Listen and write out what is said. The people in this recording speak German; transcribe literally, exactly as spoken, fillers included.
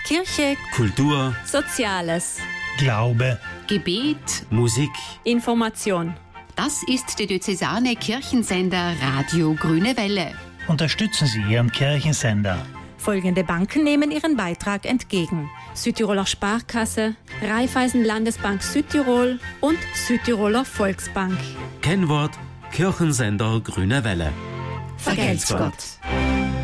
Kirche, Kultur, Soziales, Glaube, Gebet, Musik. Information. das ist der diözesane Kirchensender Radio Grüne Welle. unterstützen Sie Ihren Kirchensender. Folgende Banken nehmen ihren Beitrag entgegen: Südtiroler Sparkasse, Raiffeisen Landesbank Südtirol und Südtiroler Volksbank. Kennwort Kirchensender Grüne Welle. Vergelt's Gott.